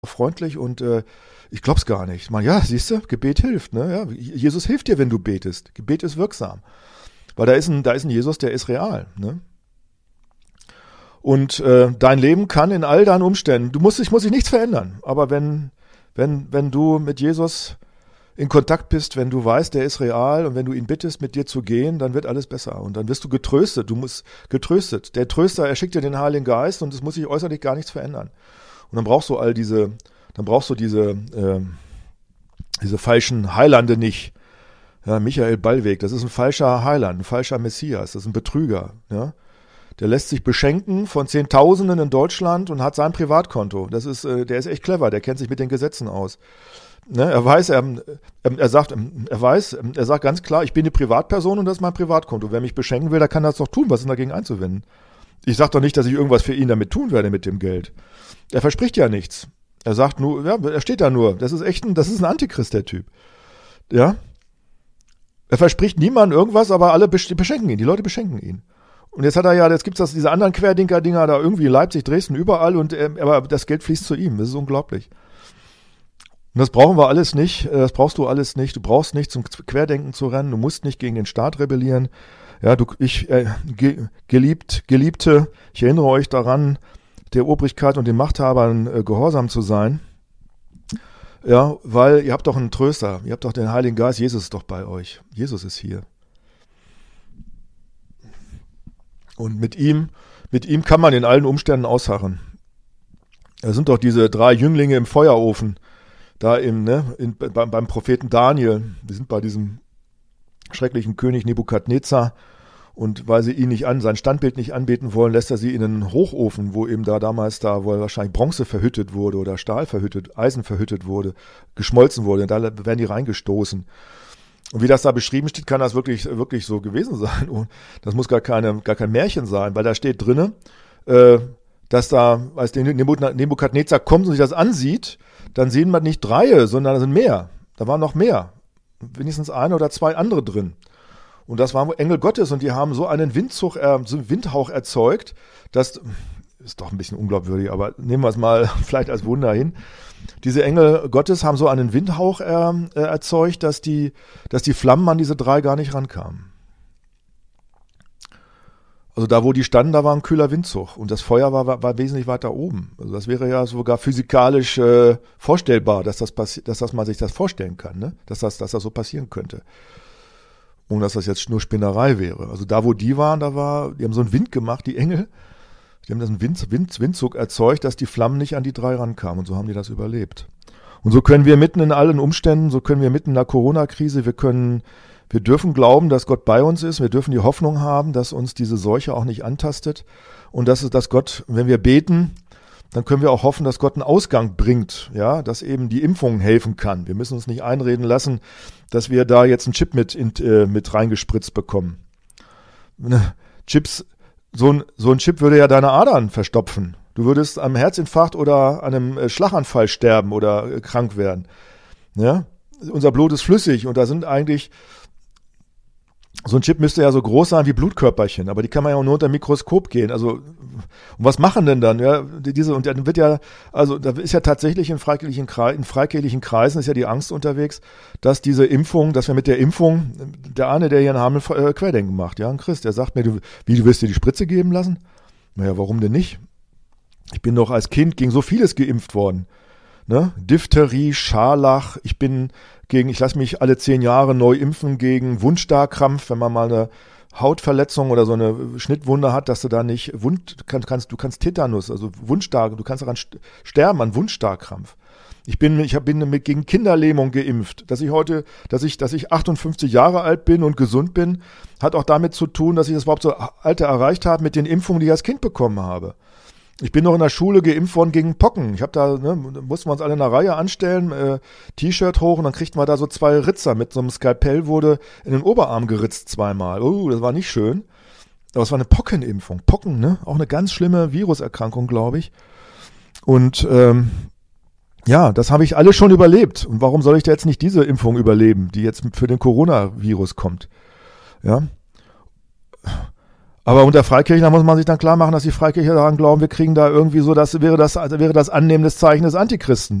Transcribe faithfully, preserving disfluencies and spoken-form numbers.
freundlich und äh, ich glaub's gar nicht. Ich meine, ja, siehst du, Gebet hilft. Ne? Ja, Jesus hilft dir, wenn du betest. Gebet ist wirksam. Weil da ist ein, da ist ein Jesus, der ist real. Ne? Und äh, dein Leben kann in all deinen Umständen, du musst dich, muss sich nichts verändern. Aber wenn, wenn, wenn du mit Jesus in Kontakt bist, wenn du weißt, der ist real und wenn du ihn bittest, mit dir zu gehen, dann wird alles besser. Und dann wirst du getröstet. Du musst getröstet. Der Tröster, er schickt dir den Heiligen Geist und es muss sich äußerlich gar nichts verändern. Und dann brauchst du all diese, dann brauchst du diese, äh, diese falschen Heilande nicht. Ja, Michael Ballweg, das ist ein falscher Heiland, ein falscher Messias, das ist ein Betrüger. Ja? Der lässt sich beschenken von Zehntausenden in Deutschland und hat sein Privatkonto. Das ist, äh, der ist echt clever, der kennt sich mit den Gesetzen aus. Ne? Er weiß, er, er sagt, er weiß, er sagt ganz klar, ich bin eine Privatperson und das ist mein Privatkonto. Wer mich beschenken will, der kann das doch tun. Was ist denn dagegen einzuwenden? Ich sage doch nicht, dass ich irgendwas für ihn damit tun werde mit dem Geld. Er verspricht ja nichts. Er sagt nur, ja, er steht da nur. Das ist echt ein, das ist ein Antichrist, der Typ. Ja? Er verspricht niemandem irgendwas, aber alle beschenken ihn. Die Leute beschenken ihn. Und jetzt hat er ja, jetzt gibt's das, diese anderen Querdenker-Dinger da irgendwie in Leipzig, Dresden, überall und, äh, aber das Geld fließt zu ihm. Das ist unglaublich. Und das brauchen wir alles nicht. Das brauchst du alles nicht. Du brauchst nicht zum Querdenken zu rennen. Du musst nicht gegen den Staat rebellieren. Ja, du, ich, äh, ge, geliebt, Geliebte, ich erinnere euch daran, der Obrigkeit und den Machthabern äh, gehorsam zu sein. Ja, weil ihr habt doch einen Tröster, ihr habt doch den Heiligen Geist, Jesus ist doch bei euch. Jesus ist hier. Und mit ihm, mit ihm kann man in allen Umständen ausharren. Da sind doch diese drei Jünglinge im Feuerofen, da im, ne, in, beim, beim Propheten Daniel. Die sind bei diesem schrecklichen König Nebukadnezar. Und weil sie ihn nicht an, sein Standbild nicht anbeten wollen, lässt er sie in einen Hochofen, wo eben da damals da, wo wahrscheinlich Bronze verhüttet wurde oder Stahl verhüttet, Eisen verhüttet wurde, geschmolzen wurde. Und da werden die reingestoßen. Und wie das da beschrieben steht, kann das wirklich, wirklich so gewesen sein. Und das muss gar keine, gar kein Märchen sein, weil da steht drinne, äh, dass da, als der Nebukadnezar kommt und sich das ansieht, dann sehen wir nicht drei, sondern da sind mehr. Da waren noch mehr. Wenigstens eine oder zwei andere drin. Und das waren Engel Gottes und die haben so einen Windzug, äh, so einen Windhauch erzeugt, das ist doch ein bisschen unglaubwürdig, aber nehmen wir es mal vielleicht als Wunder hin. Diese Engel Gottes haben so einen Windhauch äh, äh, erzeugt, dass die, dass die Flammen an diese drei gar nicht rankamen. Also da, wo die standen, da war ein kühler Windzug und das Feuer war, war, war wesentlich weiter oben. Also das wäre ja sogar physikalisch äh, vorstellbar, dass das passi- dass das man sich das vorstellen kann, ne? dass das, dass das so passieren könnte. Ohne dass das jetzt nur Spinnerei wäre. Also da, wo die waren, da war, die haben so einen Wind gemacht, die Engel. Die haben das einen Wind, Wind, Windzug erzeugt, dass die Flammen nicht an die drei rankamen. Und so haben die das überlebt. Und so können wir mitten in allen Umständen, so können wir mitten in der Corona-Krise, wir können, wir dürfen glauben, dass Gott bei uns ist. Wir dürfen die Hoffnung haben, dass uns diese Seuche auch nicht antastet. Und dass es, dass Gott, wenn wir beten, dann können wir auch hoffen, dass Gott einen Ausgang bringt, ja, dass eben die Impfung helfen kann. Wir müssen uns nicht einreden lassen, dass wir da jetzt einen Chip mit, in, äh, mit reingespritzt bekommen. Chips, so ein, so ein Chip würde ja deine Adern verstopfen. Du würdest am Herzinfarkt oder an einem Schlaganfall sterben oder äh, krank werden. Ja? Unser Blut ist flüssig und da sind eigentlich, so ein Chip müsste ja so groß sein wie Blutkörperchen, aber die kann man ja auch nur unter dem Mikroskop gehen. Also, und was machen denn dann? Ja, diese, und dann wird ja, also da ist ja tatsächlich in freikirchlichen, in freikirchlichen Kreisen ist ja die Angst unterwegs, dass diese Impfung, dass wir mit der Impfung, der eine, der hier in Hameln äh, Querdenken macht, ja, ein Christ, der sagt mir, du, wie, du willst dir die Spritze geben lassen? Naja, warum denn nicht? Ich bin doch als Kind gegen so vieles geimpft worden. Ne? Diphtherie, Scharlach, ich bin gegen, ich lasse mich alle zehn Jahre neu impfen gegen Wundstarkrampf, wenn man mal eine Hautverletzung oder so eine Schnittwunde hat, dass du da nicht Wund, kannst, kannst, du kannst Tetanus, also Wundstark, du kannst daran sterben an Wundstarkrampf. Ich bin, ich hab, bin mit, gegen Kinderlähmung geimpft. Dass ich heute, dass ich, dass ich achtundfünfzig Jahre alt bin und gesund bin, hat auch damit zu tun, dass ich das überhaupt so Alter erreicht habe mit den Impfungen, die ich als Kind bekommen habe. Ich bin noch in der Schule geimpft worden gegen Pocken. Ich habe da, ne, mussten wir uns alle in einer Reihe anstellen, äh, T-Shirt hoch und dann kriegten wir da so zwei Ritzer mit so einem Skalpell, wurde in den Oberarm geritzt zweimal. Oh, das war nicht schön. Aber es war eine Pockenimpfung. Pocken, ne? Auch eine ganz schlimme Viruserkrankung, glaube ich. Und ähm, ja, das habe ich alles schon überlebt. Und warum soll ich da jetzt nicht diese Impfung überleben, die jetzt für den Coronavirus kommt? Ja. Aber unter Freikirchen muss man sich dann klar machen, dass die Freikircher daran glauben, wir kriegen da irgendwie so, das wäre das, wäre das Annehmen des Zeichen des Antichristen.